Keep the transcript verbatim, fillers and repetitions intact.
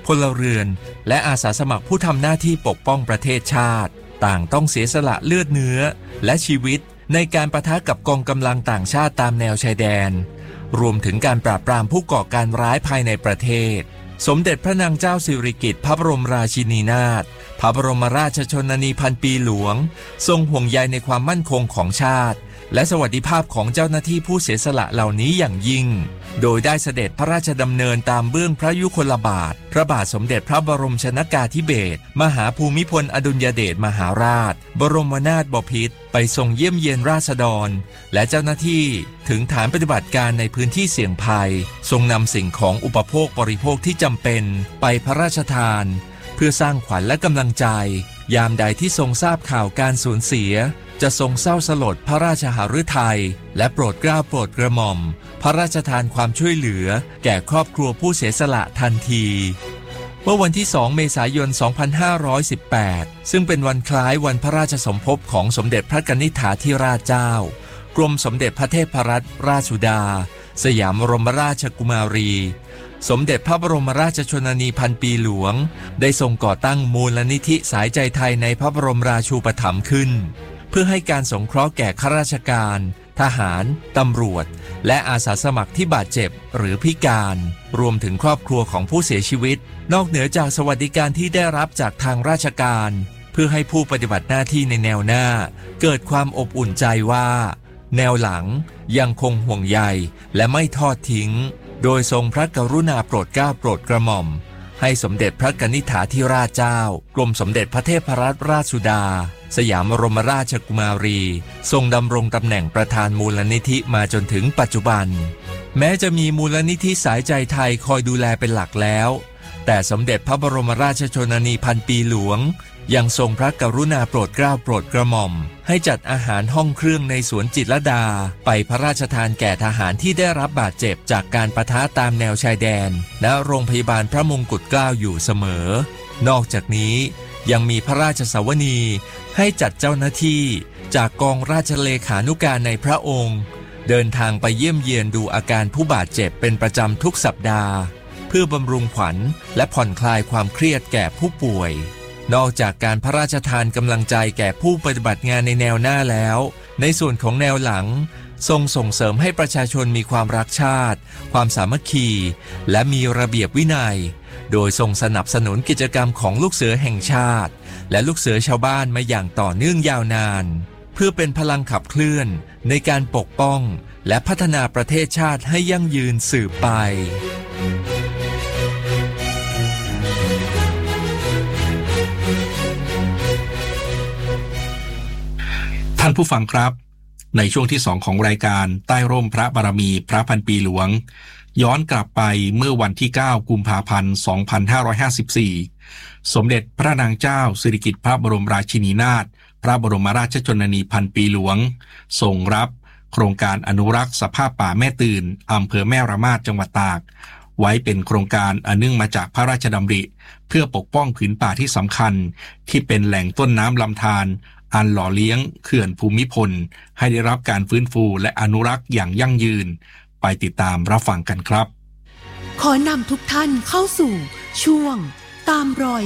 พลเรือนและอาสาสมัครผู้ทำหน้าที่ปกป้องประเทศชาติต่างต้องเสียสละเลือดเนื้อและชีวิตในการปะทะกับกองกำลังต่างชาติตามแนวชายแดนรวมถึงการปราบปรามผู้ก่อการร้ายภายในประเทศสมเด็จพระนางเจ้าสิริกิติ์พระบรมราชินีนาถพระบรมราชชนนีพันปีหลวงทรงห่วงใยในความมั่นคงของชาติและสวัสดิภาพของเจ้าหน้าที่ผู้เสียสละเหล่านี้อย่างยิ่งโดยได้เสด็จพระราชดำเนินตามเบื้องพระยุคลบาทพระบาทสมเด็จพระบรมชนกาธิเบศรมหาภูมิพลอดุลยเดชมหาราชบรมนาถบพิตรไปทรงเยี่ยมเยียนราษฎรและเจ้าหน้าที่ถึงฐานปฏิบัติการในพื้นที่เสี่ยงภัยทรงนำสิ่งของอุปโภคบริโภคที่จำเป็นไปพระราชทานเพื่อสร้างขวัญและกำลังใจยามใดที่ทรงทราบข่าวการสูญเสียจะทรงเศร้าสลดพระราชหฤทัยและโปรดเกล้าโปรดกระหม่อมพระราชทานความช่วยเหลือแก่ครอบครัวผู้เสียสละทันทีเมื่อวันที่สองเมษายนสองพันห้าร้อยสิบแปดซึ่งเป็นวันคล้ายวันพระราชสมภพของสมเด็จพระกนิษฐาธิราชเจ้ากรมสมเด็จพระเทพรัตนราชสุดาสยามบรมราชกุมารีสมเด็จพระบรมราชชนนีพันปีหลวงได้ทรงก่อตั้งมูลนิธิสายใจไทยในพระบรมราชูปถัมภ์ขึ้นเพื่อให้การสงเคราะห์แก่ข้าราชการทหารตำรวจและอาสาสมัครที่บาดเจ็บหรือพิการรวมถึงครอบครัวของผู้เสียชีวิตนอกเหนือจากสวัสดิการที่ได้รับจากทางราชการเพื่อให้ผู้ปฏิบัติหน้าที่ในแนวหน้าเกิดความอบอุ่นใจว่าแนวหลังยังคงห่วงใยและไม่ทอดทิ้งโดยทรงพระกรุณาโปรดเกล้าโปรดกระหม่อมให้สมเด็จพระกนิษฐาธิราชเจ้ากรมสมเด็จพระเทพรัตนราชสุดาสยามบรมราชกุมารีทรงดำรงตำแหน่งประธานมูลนิธิมาจนถึงปัจจุบันแม้จะมีมูลนิธิสายใจไทยคอยดูแลเป็นหลักแล้วแต่สมเด็จพระบรมราชชนนีพันปีหลวงยังทรงพระกรุณาโปรดเกล้าโปรดกระหม่อมให้จัดอาหารห้องเครื่องในสวนจิตรลดาไปพระราชทานแก่ทหารที่ได้รับบาดเจ็บจากการปะทะตามแนวชายแดนและโรงพยาบาลพระมงกุฎเกล้าอยู่เสมอนอกจากนี้ยังมีพระราชสวนีให้จัดเจ้าหน้าที่จากกองราชเลขานุการในพระองค์เดินทางไปเยี่ยมเยียนดูอาการผู้บาดเจ็บเป็นประจำทุกสัปดาห์เพื่อบำรุงขวัญและผ่อนคลายความเครียดแก่ผู้ป่วยนอกจากการพระราชทานกำลังใจแก่ผู้ปฏิบัติงานในแนวหน้าแล้วในส่วนของแนวหลังทรงส่งเสริมให้ประชาชนมีความรักชาติความสามัคคีและมีระเบียบวินัยโดยทรงสนับสนุนกิจกรรมของลูกเสือแห่งชาติและลูกเสือชาวบ้านมาอย่างต่อเนื่องยาวนานเพื่อเป็นพลังขับเคลื่อนในการปกป้องและพัฒนาประเทศชาติให้ยั่งยืนสืบไปท่านผู้ฟังครับในช่วงที่สองของรายการใต้ร่มพระบารมีพระพันปีหลวงย้อนกลับไปเมื่อวันที่เก้ากุมภาพันธ์สองพันห้าร้อยห้าสิบสี่สมเด็จพระนางเจ้าสิริกิติ์พระบรมราชินีนาถพระบรมราชชนนีพันปีหลวงทรงรับโครงการอนุรักษ์สภาพป่าแม่ตื่นอำเภอแม่ระมาดจังหวัดตากไว้เป็นโครงการอันเนื่องมาจากพระราชดำริเพื่อปกป้องผืนป่าที่สำคัญที่เป็นแหล่งต้นน้ำลำธารอันหล่อเลี้ยงเขื่อนภูมิพลให้ได้รับการฟื้นฟูและอนุรักษ์อย่างยั่งยืนไปติดตามรับฟังกันครับขอนำทุกท่านเข้าสู่ช่วงตามรอย